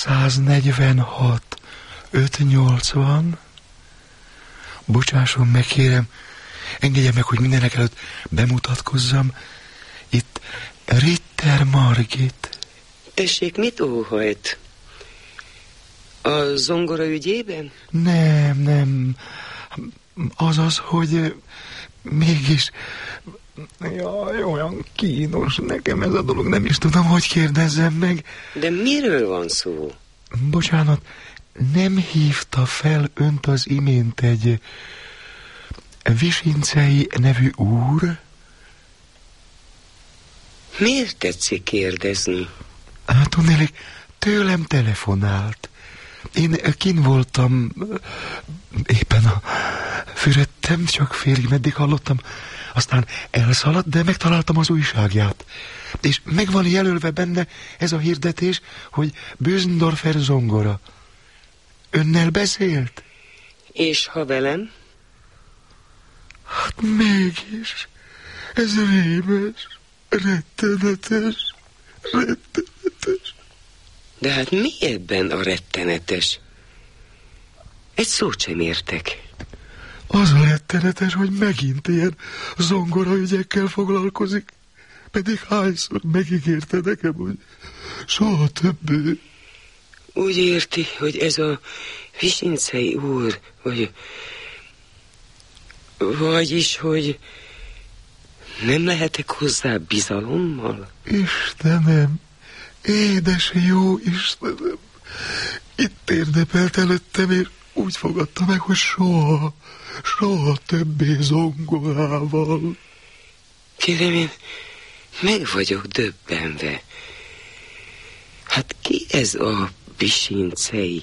146 580. Bocsásson meg, kérem, engedje meg, hogy mindenek előtt bemutatkozzam. Itt Ritter Margit. Tessék, mit óhajt? A zongora ügyében? Nem. Azaz, hogy mégis... Jaj, olyan kínos nekem ez a dolog, nem is tudom, hogy kérdezzem meg. De miről van szó? Bocsánat, nem hívta fel önt az imént egy Visincei nevű úr? Miért tetszik kérdezni? Hát, tudnélik, tőlem telefonált. Én kint voltam, éppen a fürödtem, csak félig meddig hallottam, aztán elszaladt, de megtaláltam az újságját. És meg van jelölve benne ez a hirdetés, hogy Bösendorfer zongora. Önnel beszélt? És ha velem? Hát mégis, ez rémes, rettenetes. De hát mi ebben a rettenetes? Egy szót sem értek. Az a rettenetes, hogy megint ilyen zongoraügyekkel foglalkozik. Pedig hányszor megígérte nekem, hogy soha többé. Úgy érti, hogy ez a Visincei úr, vagyis, hogy nem lehetek hozzá bizalommal? Istenem, édes jó Istenem, itt érdepelt előttem, és úgy fogadta meg, hogy soha többé zongorával. Kérem, én meg vagyok döbbenve. Hát ki ez a Visincei?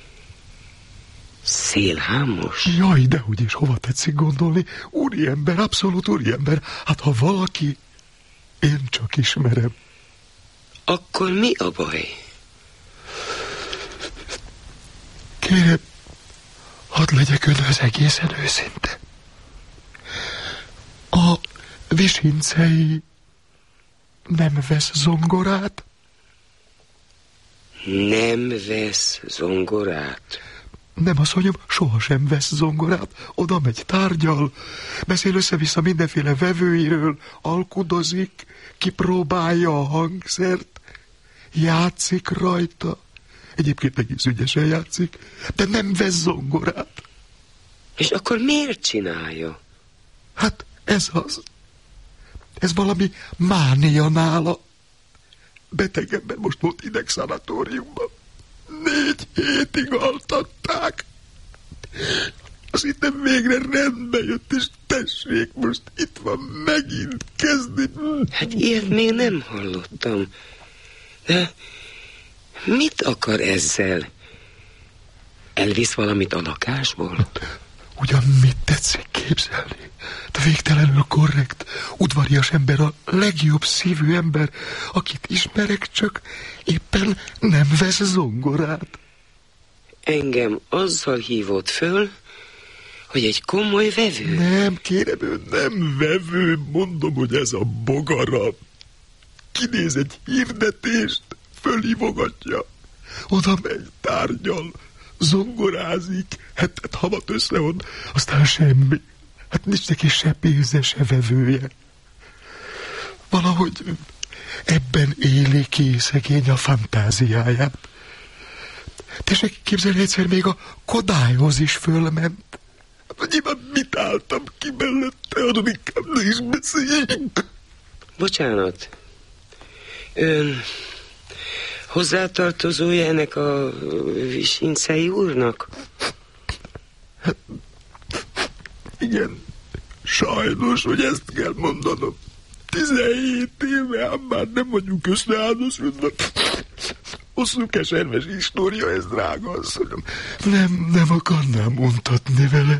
Szélhámos? Jaj, dehogy is, hova tetszik gondolni? Úriember, abszolút úriember. Hát ha valaki, én csak ismerem. Akkor mi a baj? Kérem, hadd legyek önhöz egészen őszinte. A Visincei nem vesz zongorát? Nem vesz zongorát? Nem, asszonyom, sohasem vesz zongorát. Oda megy, tárgyal, beszél össze-vissza mindenféle vevőiről, alkudozik, kipróbálja a hangszert, játszik rajta. Egyébként egész ügyesen játszik, de nem vesz zongorát. És akkor miért csinálja? Hát ez az. Ez valami mánia nála. Betegemben most volt idegszanatóriumban. 4 hétig altatták. Azt hittem végre rendbe jött, és tessék, most itt van, megint kezdi. Hát ilyet még nem hallottam. De mit akar ezzel? Elvisz valamit a lakásból? Ugyan mit tetszik képzelni? De végtelenül korrekt, udvarias ember, a legjobb szívű ember, akit ismerek, csak éppen nem vesz zongorát. Engem azzal hívott föl, hogy egy komoly vevő. Nem, kérem, ő nem vevő, mondom, hogy ez a bogara. Kinéz egy hirdetést, fölhívogatja, oda megy, tárgyal, zongorázik, hetet havat összehon, aztán semmi. Hát nincs neki se pénze, se vevője. Valahogy ebben éli ki szegény a fantáziáját. Tessék képzelni, egyszer még a Kodályhoz is fölment. Nyilván mit álltam ki mellette, arról inkább ne is beszéljünk. Bocsánat, ön hozzátartozója ennek a Visincei úrnak? Hát, igen, sajnos, hogy ezt kell mondanom. 17 éve, ám már nem vagyunk összeházasodva. Hosszú keserves história, ez, drága asszonyom. Nem akarnám untatni vele.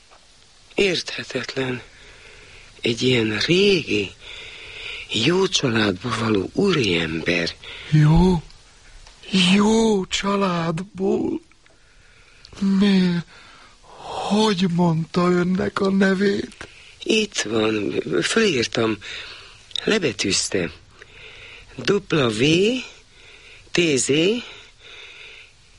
Érthetetlen. Egy ilyen régi, jó családból való úriember. Jó családból? Miért? Hogy mondta önnek a nevét? Itt van, fölírtam, lebetűzte. W, TZ,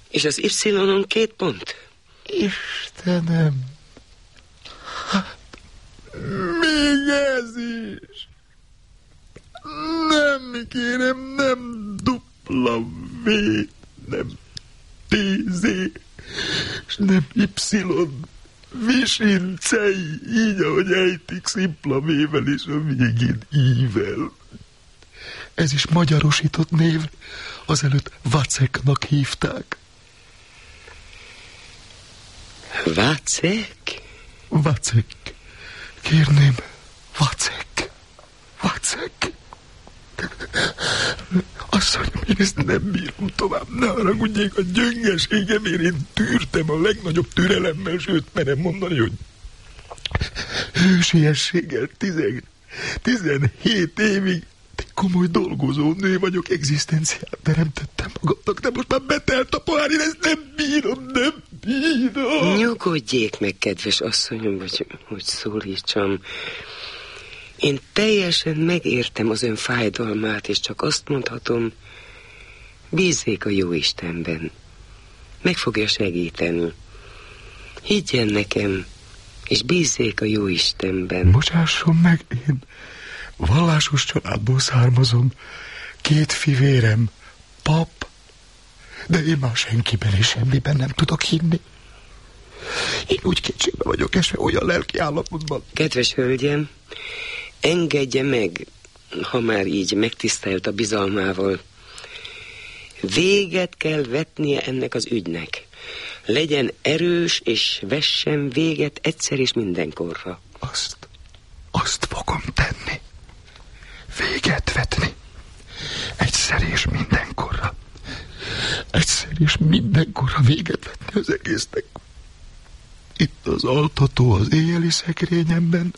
És az Y-on 2 pont? Istenem! Hát, még ez is! Nem, kérem, nem dupla V, nem TZ, és nem Y. Visincei, így ahogy ejtik, szimpla V-vel és a végén I-vel. Ez is magyarosított név, azelőtt Vaceknak hívták. Vacek? Vacek. Kérném, Vacek. Vacek. Asszonyom, én ezt nem bírom tovább. Ne haragudjék a gyöngeségemért, én tűrtem a legnagyobb türelemmel, sőt, merem mondani, hogy hősiességgel 17 évig komoly dolgozó nő vagyok, egzisztenciát teremtettem magamnak, de most már betelt a pohár, én ezt nem bírom. Nyugodjék meg, kedves asszonyom, vagy hogy szólítsam. Én teljesen megértem az ön fájdalmát, és csak azt mondhatom, bízzék a Jóistenben. Meg fogja segíteni. Higgyen nekem, és bízzék a Jóistenben. Bocsásson meg, én vallásos családból származom. 2 fivérem, pap, de én már senkiben és semmiben nem tudok hinni. Én úgy kétségbe vagyok esve olyan lelki állapotban. Kedves hölgyem, engedje meg, ha már így megtisztelt a bizalmával. Véget kell vetnie ennek az ügynek. Legyen erős, és vessen véget egyszer és mindenkorra. Azt fogom tenni. Véget vetni. Egyszer és mindenkorra. Egyszer és mindenkorra véget vetni az egésznek. Itt az altató az éjjeli szekrényemben.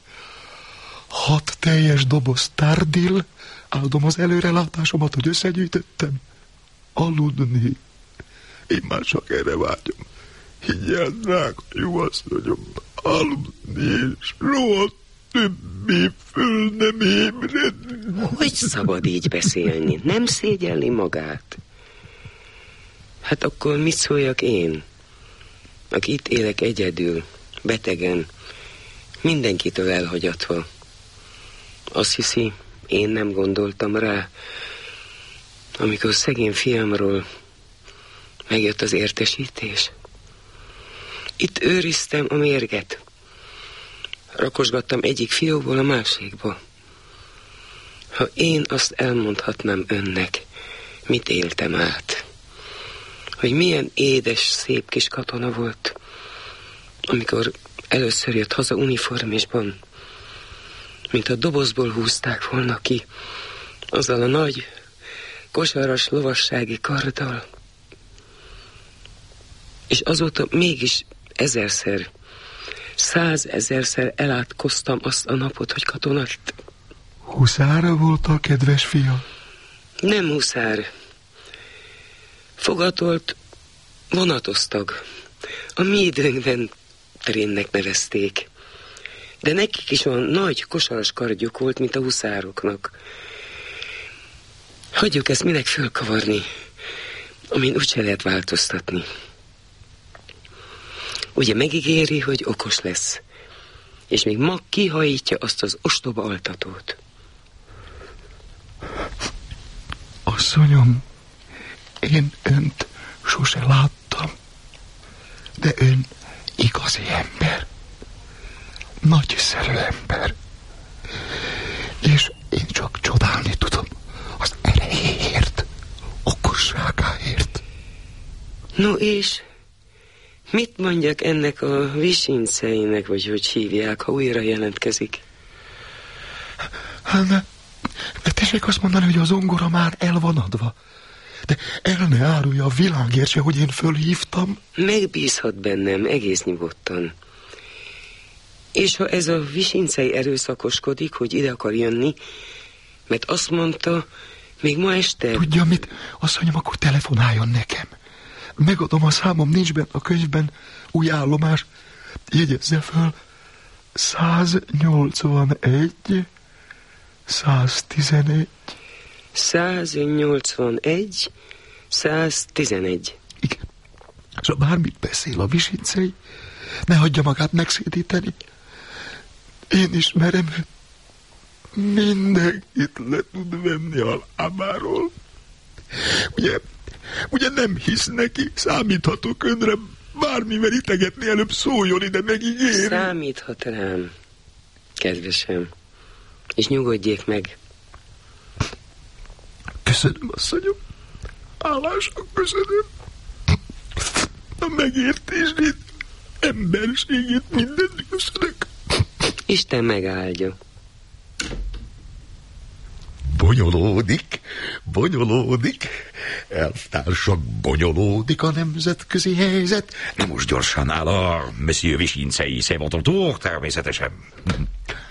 6 teljes doboz tárdil. Áldom az előrelátásomat, hogy összegyűjtöttem. Aludni. Én már csak erre vágyom. Higgyel, drága jó asszonyom, aludni, és rohadt többé föl nem ébredni. Hogy szabad így beszélni? Nem szégyelli magát? Hát akkor mit szóljak én, aki itt élek egyedül, betegen, mindenkitől elhagyatva? Azt hiszi, én nem gondoltam rá, amikor szegény fiamról megjött az értesítés. Itt őriztem a mérget. Rakosgattam egyik fiókból a másikba. Ha én azt elmondhatnám önnek, mit éltem át, hogy milyen édes, szép kis katona volt, amikor először jött haza uniformisban, mint a dobozból húzták volna ki, azzal a nagy, kosaras lovassági karddal. És azóta mégis 1000-szer, 100 000-szer elátkoztam azt a napot, hogy katona lett. Huszára volt a kedves fia? Nem huszár. Fogatolt vonatosztag. A mi időnkben trénnek nevezték. De nekik is olyan nagy, kosaras kardjuk volt, mint a huszároknak. Hagyjuk ezt minek fölkavarni, amin úgyse lehet változtatni. Ugye megígéri, hogy okos lesz, és még ma kihajítja azt az ostoba altatót. Asszonyom, én önt sose láttam, de ön igazi ember, nagyszerű ember, és én csak csodálni tudom az erejéért, okosságáért. No és mit mondjak ennek a Visinceinek, vagy hogy hívják, ha újra jelentkezik? Hát, de tessék azt mondani, hogy a zongora már el van adva. De el ne árulja a világért se, hogy én fölhívtam. Megbízhat bennem egész nyugodtan. És ha ez a Visincei erőszakoskodik, hogy ide akar jönni, mert azt mondta, még ma este... Tudja mit? Asszonyom, akkor telefonáljon nekem. Megadom a számom, nincs benne a könyvben, új állomás. Jegyezze föl. 181 111 181 111. Igen. Szóval bármit beszél a Visincei, ne hagyja magát megszédíteni. Én ismerem őt. Mindenkit le tud venni a lábáról. Ugye nem hisz neki, számíthatok önre, bármivel itegetni, előbb szóljon ide, megígéri. Számíthat rám, kedvesem, és nyugodjék meg. Köszönöm, asszonyom. Hálásan köszönöm. A megértését, emberségét, mindent köszönök. Isten megáldja. Bonyolódik. Elvtársak, bonyolódik a nemzetközi helyzet. Na most gyorsan áll a Monsieur Visincei, c'est votre tour, természetesen.